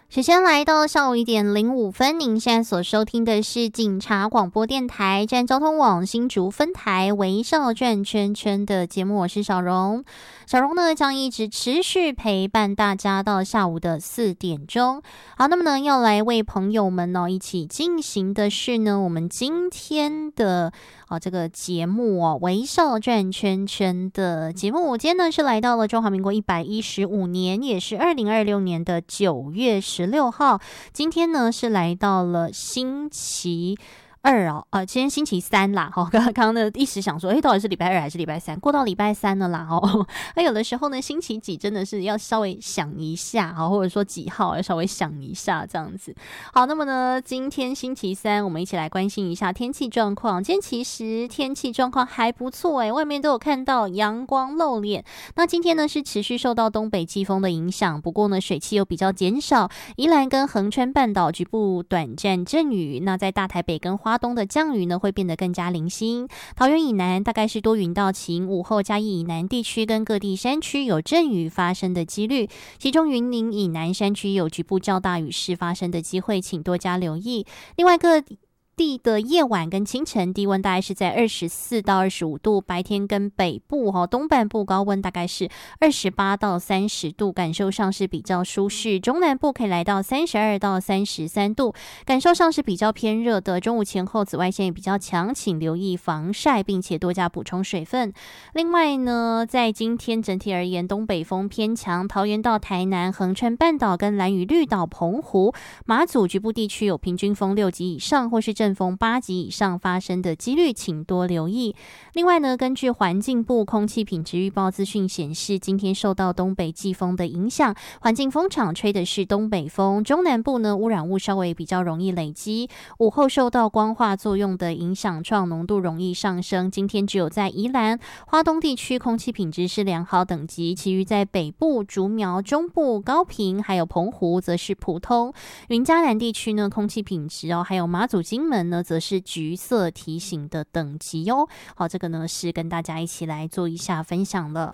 时间来到下午1:05，您现在所收听的是警察广播电台占交通网新竹分台微笑转圈圈的节目，我是小荣。小荣呢将一直持续陪伴大家到下午的4点钟。好，那么呢要来为朋友们一起进行的是呢我们今天的这个节目微笑转圈圈的节目。今天呢是来到了中华民国115年，也是2026年的9月16号。今天呢是来到了星期二今天星期三啦。刚刚的一时想说，到底是礼拜二还是礼拜三？过到礼拜三了啦。有的时候呢，星期几真的是要稍微想一下，或者说几号要稍微想一下这样子。好，那么呢，今天星期三，我们一起来关心一下天气状况。今天其实天气状况还不错外面都有看到阳光露脸。那今天呢是持续受到东北季风的影响，不过呢水汽又比较减少，宜兰跟恒春半岛局部短暂阵雨。那在大台北跟花东的降雨呢会变得更加零星，桃园以南大概是多云到晴，午后嘉义以南地区跟各地山区有阵雨发生的几率，其中云林以南山区有局部较大雨势发生的机会，请多加留意。另外各地的夜晚跟清晨低温大概是在24到25度，白天跟北部东半部高温大概是28到30度，感受上是比较舒适，中南部可以来到32到33度，感受上是比较偏热的。中午前后紫外线也比较强，请留意防晒，并且多加补充水分。另外呢，在今天整体而言，东北风偏强，桃园到台南、恒春半岛跟兰屿、绿岛、澎湖、马祖局部地区有平均风6级以上或是阵风8级以上发生的几率，请多留意。另外呢，根据环境部空气品质预报资讯显示，今天受到东北季风的影响，环境风场吹的是东北风，中南部呢污染物稍微比较容易累积，午后受到光化作用的影响，创浓度容易上升。今天只有在宜兰、花东地区空气品质是良好等级，其余在北部、竹苗、中部、高屏还有澎湖则是普通。云嘉南地区呢空气品质还有马祖、金门呢则是橘色提醒的等级哦。好，这个呢是跟大家一起来做一下分享了。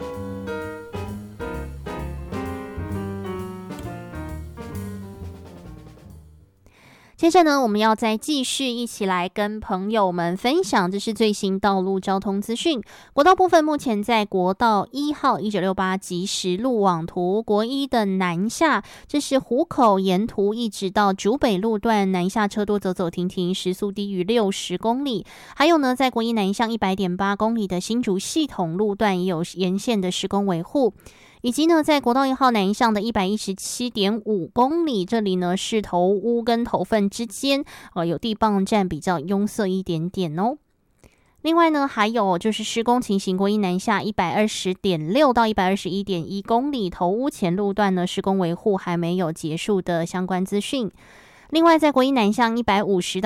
接着呢，我们要再继续一起来跟朋友们分享，这是最新道路交通资讯。国道部分，目前在国道1号1968即时路网图，国一的南下，这是湖口沿途一直到竹北路段南下车多走走停停，时速低于60公里。还有呢，在国一南向100.8公里的新竹系统路段也有沿线的施工维护。以及呢，在国道1号南向的117.5公里，这里呢是头屋跟头份之间有地磅站比较拥塞一点点哦。另外呢，还有就是施工情形，国一南下120.6到121.1公里，头屋前路段呢施工维护还没有结束的相关资讯。另外，在国一南向150到